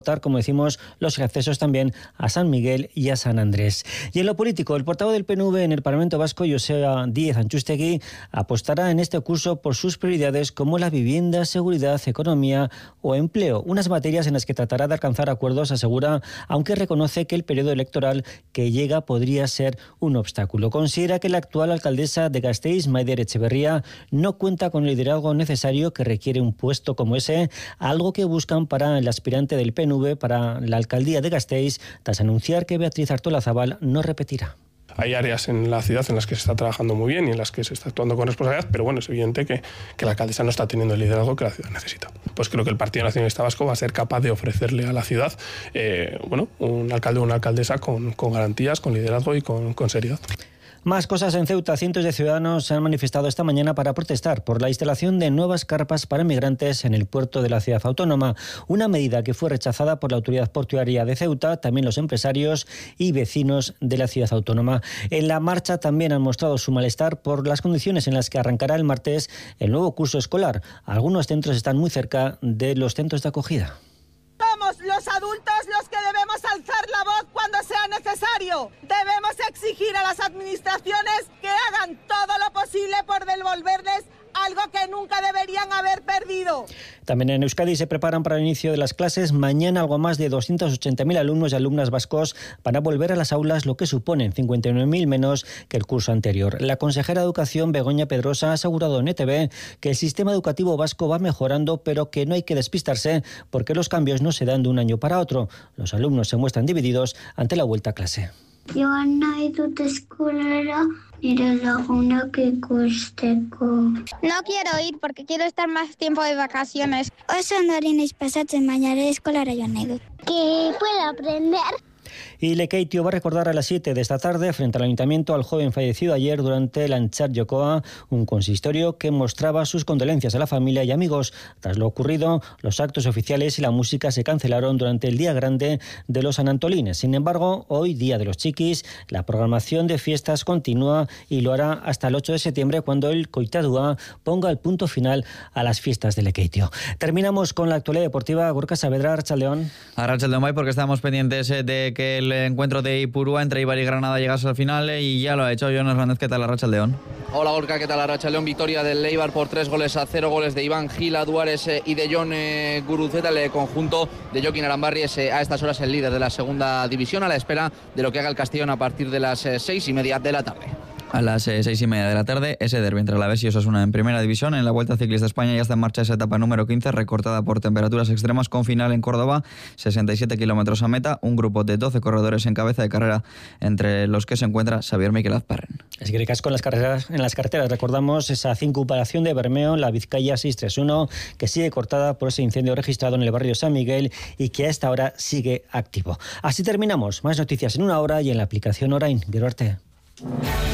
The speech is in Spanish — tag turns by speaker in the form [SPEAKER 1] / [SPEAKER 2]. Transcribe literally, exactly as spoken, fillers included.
[SPEAKER 1] como decimos, los accesos también a San Miguel y a San Andrés. Y en lo político, el portavoz del P N V en el Parlamento Vasco, Joseba Díez Antxustegui, apostará en este curso por sus prioridades como la vivienda, seguridad, economía o empleo, unas materias en las que tratará de alcanzar acuerdos, asegura, aunque reconoce que el periodo electoral que llega podría ser un obstáculo. Considera que la actual alcaldesa de Gasteiz, Maider Etxeberria, no cuenta con el liderazgo necesario que requiere un puesto como ese, algo que buscan para el aspirante del P N V para la alcaldía de Gasteiz, tras anunciar que Beatriz Artolazabal no repetirá.
[SPEAKER 2] Hay áreas en la ciudad en las que se está trabajando muy bien y en las que se está actuando con responsabilidad, pero bueno, es evidente que, que la alcaldesa no está teniendo el liderazgo que la ciudad necesita. Pues creo que el Partido Nacionalista Vasco va a ser capaz de ofrecerle a la ciudad eh, bueno, un alcalde o una alcaldesa con, con garantías, con liderazgo y con, con seriedad.
[SPEAKER 1] Más cosas en Ceuta. Cientos de ciudadanos se han manifestado esta mañana para protestar por la instalación de nuevas carpas para migrantes en el puerto de la ciudad autónoma. Una medida que fue rechazada por la autoridad portuaria de Ceuta, también los empresarios y vecinos de la ciudad autónoma. En la marcha también han mostrado su malestar por las condiciones en las que arrancará el martes el nuevo curso escolar. Algunos centros están muy cerca de los centros de acogida.
[SPEAKER 3] Somos los adultos los que debemos alzar la voz cuando sea necesario. Debemos exigir a las administraciones que hagan todo lo posible por devolverles algo que nunca deberían haber perdido.
[SPEAKER 1] También en Euskadi se preparan para el inicio de las clases. Mañana algo más de doscientos ochenta mil alumnos y alumnas vascos van a volver a las aulas, lo que suponen cincuenta y nueve mil menos que el curso anterior. La consejera de Educación, Begoña Pedrosa, ha asegurado en E T V que el sistema educativo vasco va mejorando, pero que no hay que despistarse porque los cambios no se dan de un año para otro. Los alumnos se muestran divididos ante la vuelta a clase.
[SPEAKER 4] Joan nahi dut eskolara, nire lagunak ikusteko.
[SPEAKER 5] No quiero ir porque quiero estar más tiempo de vacaciones.
[SPEAKER 4] Oso ondoren naiz pasatzen, baina ere eskolara joan nahi dut.
[SPEAKER 5] Que pueda aprender.
[SPEAKER 1] Y Lekeitio va a recordar a las siete de esta tarde frente al ayuntamiento al joven fallecido ayer durante el Antxar Jokoa, un consistorio que mostraba sus condolencias a la familia y amigos. Tras lo ocurrido, los actos oficiales y la música se cancelaron durante el día grande de los Sanantolines. Sin embargo, hoy, Día de los Chiquis, la programación de fiestas continúa y lo hará hasta el ocho de septiembre, cuando el Koitadua ponga el punto final a las fiestas de Lekeitio. Terminamos con la actualidad deportiva. Gorka Saavedra, Arratsaldeon.
[SPEAKER 6] Arratsaldeon, Bay, porque estamos pendientes de que el encuentro de Ipurúa entre Eibar y Granada llegase al final y ya lo ha hecho Jonas Hernández. ¿Qué tal, Arratsaldeon?
[SPEAKER 7] Hola, Gorka, ¿qué tal, Arratsaldeon? Victoria del Eibar por tres goles a cero, goles de Iván Gila, Duárez y de Jon eh, Guruzeta. El conjunto de Joaquín Arambarri es eh, a estas horas el líder de la segunda división, a la espera de lo que haga el Castellón a partir de las eh, seis y media de la tarde.
[SPEAKER 6] A las eh, seis y media de la tarde, ese derbi entre Alavés y Osasuna en primera división. En la Vuelta Ciclista España ya está en marcha esa etapa número quince, recortada por temperaturas extremas, con final en Córdoba, sesenta y siete kilómetros a meta. Un grupo de doce corredores en cabeza de carrera, entre los que se encuentra Xavier Miquel Azparren.
[SPEAKER 1] Es que con las carreras, en las carreteras recordamos esa circunvalación de Bermeo, la Vizcaya seiscientos treinta y uno, que sigue cortada por ese incendio registrado en el barrio San Miguel y que a esta hora sigue activo. Así terminamos. Más noticias en una hora y en la aplicación Orain. Gero arte.